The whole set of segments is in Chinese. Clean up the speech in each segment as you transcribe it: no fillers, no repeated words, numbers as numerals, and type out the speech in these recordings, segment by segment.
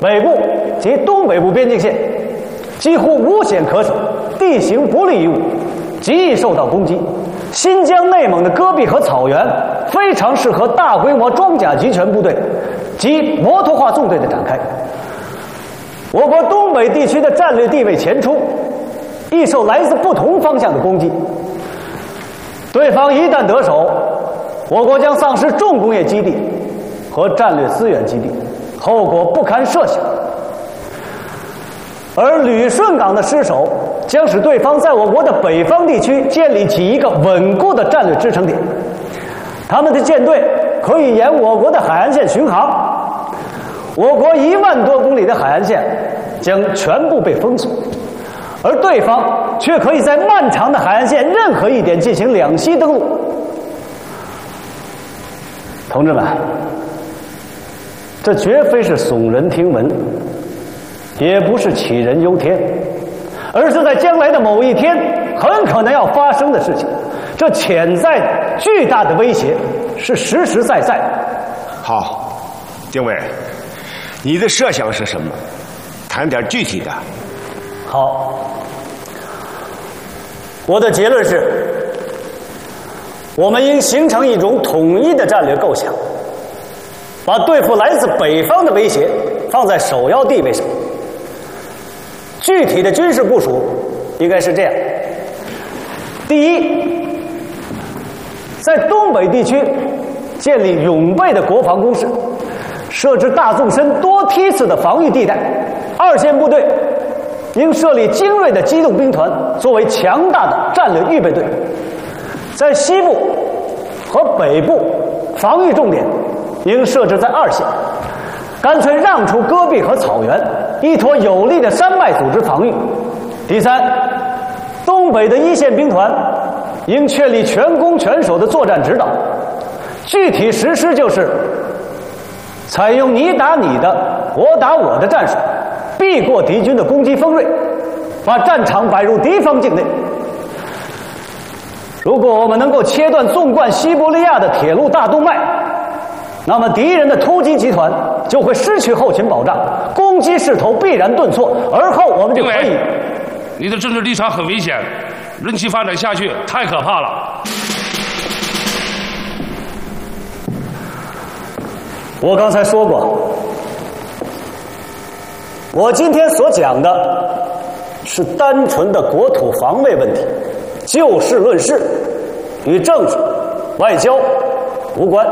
北部及东北部边境线几乎无险可守，地形不利于我，极易受到攻击。新疆、内蒙的戈壁和草原非常适合大规模装甲集权部队及摩托化纵队的展开。我国东北地区的战略地位前出，易受来自不同方向的攻击。对方一旦得手，我国将丧失重工业基地和战略资源基地，后果不堪设想。而旅顺港的失守，将使对方在我国的北方地区建立起一个稳固的战略支撑点。他们的舰队可以沿我国的海岸线巡航，我国1万多公里的海岸线将全部被封锁，而对方却可以在漫长的海岸线任何一点进行两栖登陆。同志们，这绝非是耸人听闻，也不是杞人忧天，而是在将来的某一天很可能要发生的事情。这潜在的巨大的威胁是实实在在的。 好，丁伟，你的设想是什么？谈点具体的。 好，我的结论是，我们应形成一种统一的战略构想，把对付来自北方的威胁放在首要地位上。具体的军事部署应该是这样：第一，在东北地区建立永备的国防工事，设置大纵深多梯次的防御地带。二线部队应设立精锐的机动兵团，作为强大的战略预备队。在西部和北部，防御重点应设置在二线，干脆让出戈壁和草原，依托有力的山脉组织防御。第三，东北的一线兵团应确立全攻全守的作战指导，具体实施就是采用你打你的，我打我的战术，避过敌军的攻击锋锐，把战场摆入敌方境内。如果我们能够切断纵贯西伯利亚的铁路大动脉，那么敌人的突击集团就会失去后勤保障，攻击势头必然顿挫，而后我们就可以。 你的政治立场很危险，任其发展下去太可怕了。 我刚才说过，我今天所讲的是单纯的国土防卫问题，就事论事，与政治、外交无关。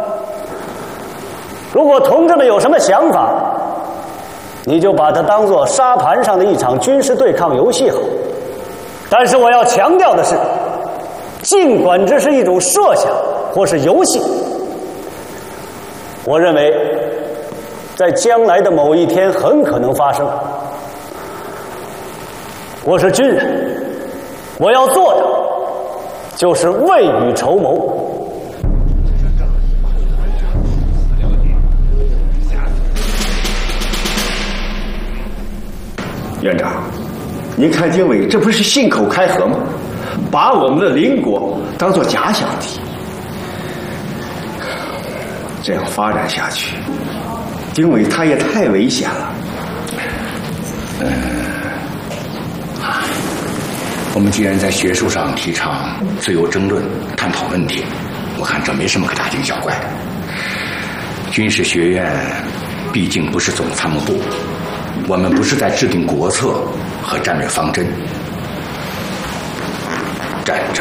如果同志们有什么想法，你就把它当作沙盘上的一场军事对抗游戏好。但是我要强调的是，尽管这是一种设想或是游戏，我认为在将来的某一天很可能发生。我是军人，我要做的就是未雨绸缪。 院长，您看丁伟这不是信口开河吗？把我们的邻国当作假想敌，这样发展下去，丁伟他也太危险了。 我们既然在学术上提倡自由争论、探讨问题，我看这没什么可大惊小怪的。军事学院毕竟不是总参谋部，我们不是在制定国策和战略方针。战争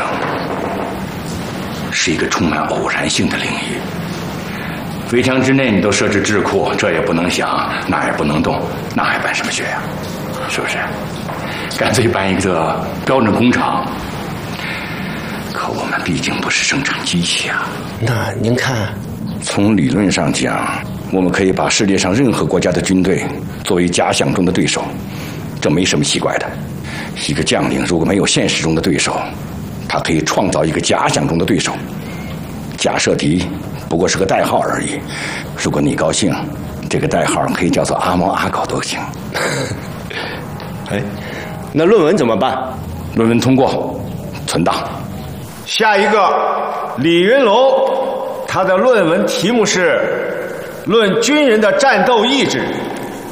是一个充满偶然性的领域，围墙之内你都设置智库，这也不能想，那也不能动，那还办什么学呀？是不是？干脆办一个标准工厂。可我们毕竟不是生产机器啊。 那您看， 从理论上讲，我们可以把世界上任何国家的军队作为假想中的对手，这没什么奇怪的。一个将领如果没有现实中的对手，他可以创造一个假想中的对手。假设敌不过是个代号而已，如果你高兴，这个代号可以叫做阿猫阿狗都行。 哎，那论文怎么办？ 论文通过，存档。 下一个，李云龙，他的论文题目是《论军人的战斗意志